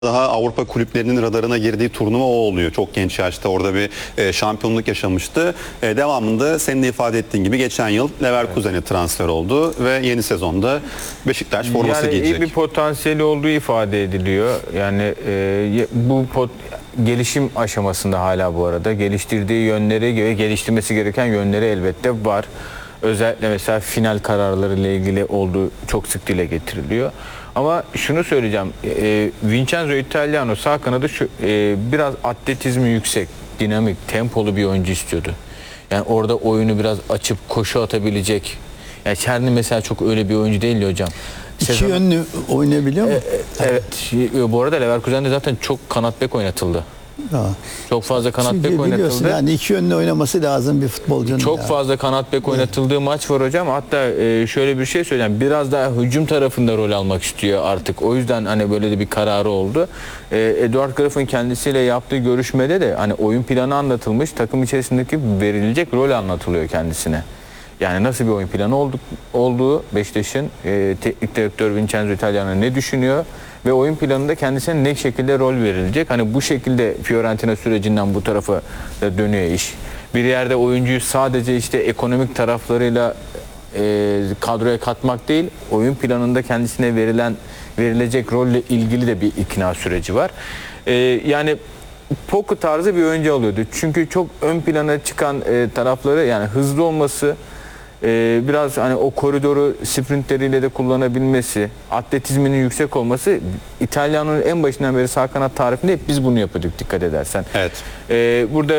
daha Avrupa kulüplerinin radarına girdiği turnuva o oluyor. Çok genç yaşta orada bir şampiyonluk yaşamıştı. Devamında senin de ifade ettiğin gibi geçen yıl Leverkusen'e transfer oldu ve yeni sezonda Beşiktaş forması giyecek. İyi bir potansiyeli olduğu ifade ediliyor. Yani gelişim aşamasında hala bu arada. Geliştirdiği yönleri ve geliştirmesi gereken yönleri elbette var. Özellikle mesela final kararları ile ilgili olduğu çok sık dile getiriliyor. Ama şunu söyleyeceğim. Vincenzo Italiano sağ kanadı biraz atletizmi yüksek, dinamik, tempolu bir oyuncu istiyordu. Yani orada oyunu biraz açıp koşu atabilecek. Yani Çerni mesela çok öyle bir oyuncu değil hocam. İki yönlü oynayabiliyor mu? Evet. Bu arada Leverkusen'de zaten çok kanat bek oynatıldı. Ha. Çok fazla kanat bek Biliyorsun oynatıldı. yani iki yönlü oynaması lazım bir futbolcunun. Çok ya. fazla kanat bek oynatıldığı maç var hocam. Hatta şöyle bir şey söyleyeyim. Biraz daha hücum tarafında rol almak istiyor artık. O yüzden hani böyle de bir kararı oldu. Eduard Graf'ın kendisiyle yaptığı görüşmede de hani oyun planı anlatılmış. Takım içerisindeki verilecek rol anlatılıyor kendisine. Yani nasıl bir oyun planı olduğu Beşiktaş'ın teknik direktör Vincenzo Italiano ne düşünüyor ve oyun planında kendisine ne şekilde rol verilecek. Hani bu şekilde Fiorentina sürecinden bu tarafa dönüyor iş. Bir yerde oyuncuyu sadece işte ekonomik taraflarıyla kadroya katmak değil, oyun planında kendisine verilecek rolle ilgili de bir ikna süreci var. Yani Poku tarzı bir oyuncu alıyordu. Çünkü çok ön plana çıkan tarafları yani hızlı olması, biraz hani o koridoru sprintleriyle de kullanabilmesi, atletizminin yüksek olması. İtalyan'ın en başından beri sağ kanat tarifinde hep biz bunu yapıyorduk dikkat edersen. Evet. Burada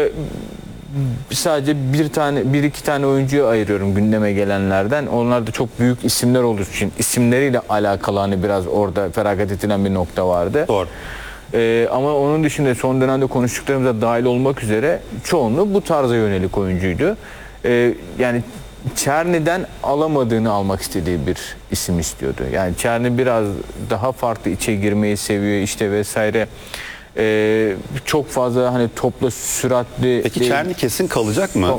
sadece bir iki tane oyuncuyu ayırıyorum gündeme gelenlerden. Onlar da çok büyük isimler olduğu için isimleriyle alakalı hani biraz orada feragat edilen bir nokta vardı. Doğru. Ama onun dışında son dönemde konuştuklarımıza dahil olmak üzere çoğunluğu bu tarza yönelik oyuncuydu. Yani Çerni'den alamadığını almak istediği bir isim istiyordu. Yani Çerni biraz daha farklı içe girmeyi seviyor işte vesaire. Çok fazla hani topla süratli... Peki Çerni kesin kalacak mı?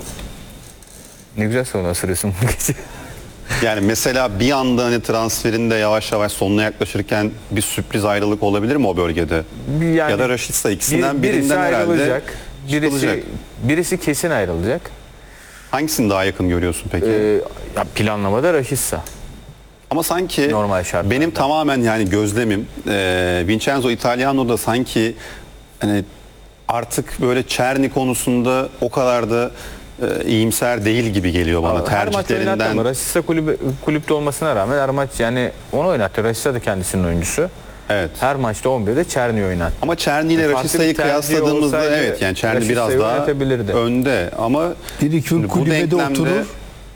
Ne güzel soru asırıyorsun bu gece. Yani mesela bir anda hani transferinde yavaş yavaş sonuna yaklaşırken bir sürpriz ayrılık olabilir mi o bölgede? Yani ya da Raşitsa ikisinden birinden herhalde birisi kesin ayrılacak. Hangisini daha yakın görüyorsun peki? Ya planlamada Raşitsa. Ama sanki normal şartlarda. Benim tamamen yani gözlemim Vincenzo Italiano da sanki hani artık böyle Çerni konusunda o kadar da iyimser değil gibi geliyor bana. Her maç tercihlerinden. oynattı mı? Raşitsa kulüpte olmasına rağmen her maç yani onu oynattı. Raşitsa da kendisinin oyuncusu. Evet. Her maçta 11'de Çerni oynattı. Ama Çerni ile Raşitsa'yı kıyasladığımızda evet yani Çerni biraz daha önde ama biri kulübede oturur.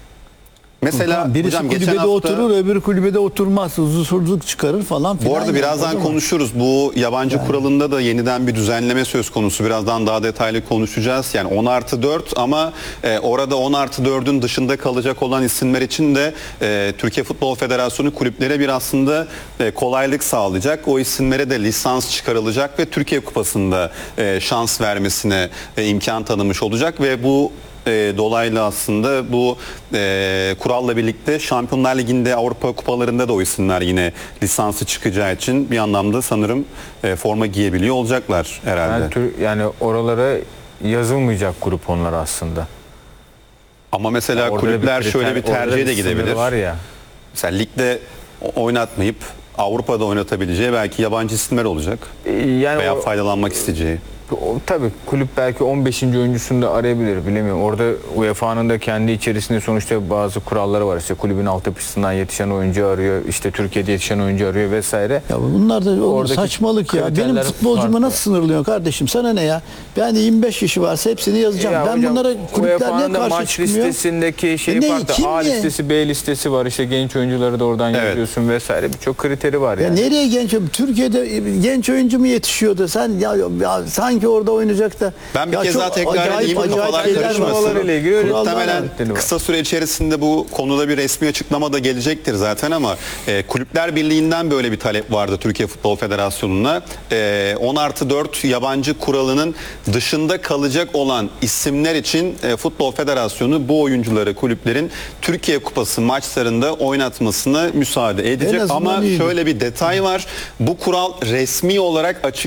Mesela birisi hocam kulübede oturur, öbürü kulübede oturmaz, huzursuzluk çıkarır falan filan. Bu arada birazdan konuşuruz. Bu yabancı kuralında da yeniden bir düzenleme söz konusu. Birazdan daha detaylı konuşacağız. Yani 10+4 ama orada 10+4'ün dışında kalacak olan isimler için de Türkiye Futbol Federasyonu kulüplere bir aslında kolaylık sağlayacak. O isimlere de lisans çıkarılacak ve Türkiye Kupası'nda şans vermesine imkan tanımış olacak ve bu dolaylı aslında bu kuralla birlikte Şampiyonlar Ligi'nde Avrupa Kupalarında da o isimler yine lisansı çıkacağı için bir anlamda sanırım forma giyebiliyor olacaklar herhalde. Yani oralara yazılmayacak grup onlar aslında. Ama mesela kulüpler şöyle bir tercihe de gidebilir. Var ya. Mesela ligde oynatmayıp Avrupa'da oynatabileceği belki yabancı isimler olacak. Yani veya faydalanmak isteyeceği. Tabii kulüp belki 15. oyuncusunu da arayabilir bilemiyorum. Orada UEFA'nın da kendi içerisinde sonuçta bazı kuralları var. İşte kulübün altyapısından yetişen oyuncu arıyor, işte Türkiye'de yetişen oyuncu arıyor vesaire. Ya bunlar da saçmalık ya. Benim futbolcuma nasıl sınırlıyor kardeşim? Sana ne ya? Ben de 25 kişi varsa hepsini yazacağım. Ya ben hocam, bunlara kulüpler niye karşı maç çıkmıyor? listesindeki farklı. A listesi, B listesi var. İşte genç oyuncuları da oradan yazıyorsun vesaire. Birçok kriteri var yani. Ya nereye genç? Türkiye'de genç oyuncu mu yetişiyordu? Sen hangi sanki orada oynayacak da. Ben bir Ya kez çok daha tekrar acayip edeyim, kafalar şeyler var. karışmasın. ile ilgili öyle Kurallar Muhtemelen var. kısa süre içerisinde bu konuda bir resmi açıklama da gelecektir zaten ama Kulüpler Birliği'nden böyle bir talep vardı Türkiye Futbol Federasyonu'na. 10+4 yabancı kuralının dışında kalacak olan isimler için Futbol Federasyonu bu oyuncuları kulüplerin Türkiye Kupası maçlarında oynatmasına müsaade edecek. azından Ama iyidir. şöyle bir detay var. Bu kural resmi olarak